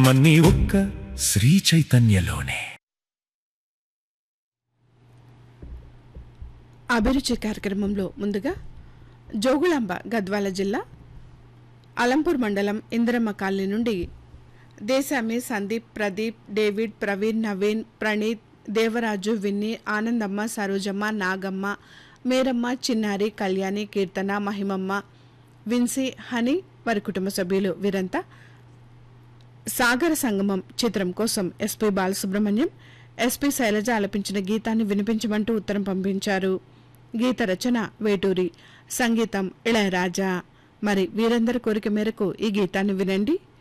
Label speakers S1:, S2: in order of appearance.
S1: జన్మన్నీ ఒక్క శ్రీ చైతన్యలోనే.
S2: అభిరుచి కార్యక్రమంలో ముందుగా జోగులాంబ గద్వాల జిల్లా అలంపూర్ మండలం ఇందిరమ్మ కాలనీ నుండి దేశామి, సందీప్, ప్రదీప్, డేవిడ్, ప్రవీణ్, నవీన్, ప్రణీత్, దేవరాజు, విన్ని, ఆనందమ్మ, సరోజమ్మ, నాగమ్మ, మేరమ్మ, చిన్నారి, కళ్యాణి, కీర్తన, మహిమమ్మ, విన్సీ, హనీ వారి కుటుంబ సభ్యులు వీరంతా సాగర సంగమం చిత్రం కోసం ఎస్పి బాలసుబ్రహ్మణ్యం, ఎస్పి శైలజ ఆలపించిన గీతాన్ని వినిపించమంటూ ఉత్తరం పంపించారు. గీత రచన వేటూరి, సంగీతం ఇళయరాజా. మరి వీరందరి కోరిక మేరకు ఈ గీతాన్ని వినండి.